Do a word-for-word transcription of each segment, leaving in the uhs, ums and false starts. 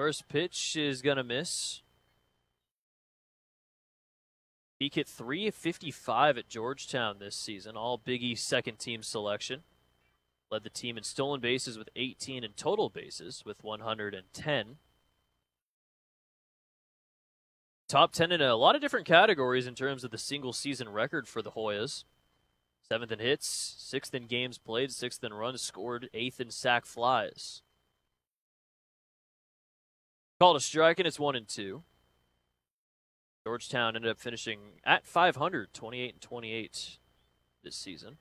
First pitch is going to miss. Peak hit three fifty-five at Georgetown this season, all Big East second team selection. Led the team in stolen bases with eighteen and total bases with one hundred ten. Top ten in a lot of different categories in terms of the single season record for the Hoyas. Seventh in hits, sixth in games played, sixth in runs scored, eighth in sac flies. Called a strike, and it's one and two. Georgetown ended up finishing at five hundred, twenty-eight and twenty-eight this season.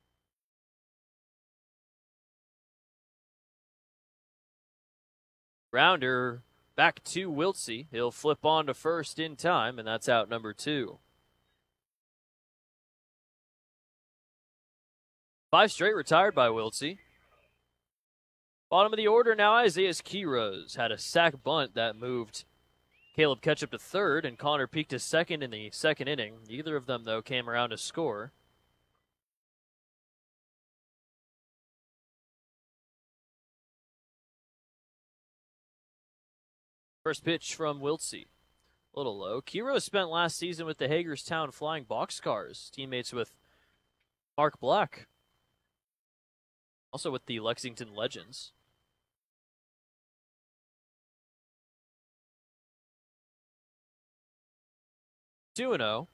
Grounder back to Wiltsey. He'll flip on to first in time, and that's out number two. Five straight retired by Wiltsey. Bottom of the order now, Isaiah Quiroz had a sac bunt that moved Caleb Ketchup to third, and Connor peaked to second in the second inning. Neither of them, though, came around to score. First pitch from Wiltsey. A little low. Quiroz spent last season with the Hagerstown Flying Boxcars, teammates with Mark Black. Also with the Lexington Legends. two and oh.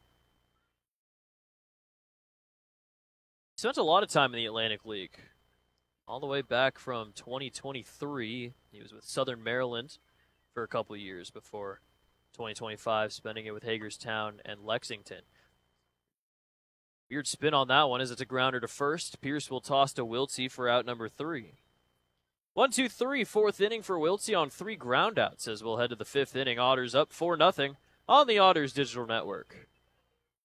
Spent a lot of time in the Atlantic League. All the way back from twenty twenty-three. He was with Southern Maryland for a couple years before twenty twenty-five, spending it with Hagerstown and Lexington. Weird spin on that one as it's a grounder to first. Pierce will toss to Wiltsey for out number three. One, two, three, fourth inning for Wiltsey on three groundouts as we'll head to the fifth inning. Otters up four nothing on the Otters Digital Network.